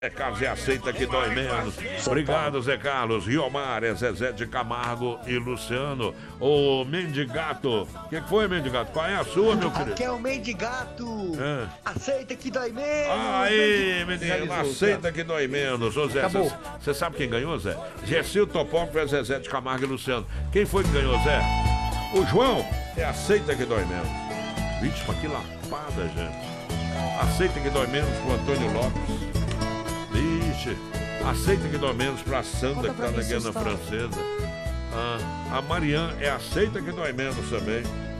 Zé Carlos é aceita que dói menos. Obrigado, Zé Carlos. Riomar é Zezé de Camargo e Luciano. O Mendigato. O que foi, Mendigato? Qual é a sua, meu querido? Aqui é o Mendigato. É. Aceita que dói menos. Aí, menino, aceita que dói menos. Ô, Zé, você sabe quem ganhou, Zé? Gessil Topógrafo é Zezé de Camargo e Luciano. Quem foi que ganhou, Zé? O João é aceita que dói menos. Vixe, mas que lapada, gente. Aceita que dói menos pro Antônio Lopes. Vixe, aceita que dói menos pra Sandra, que tá na Guiana Francesa. A Mariana é aceita que dói menos também.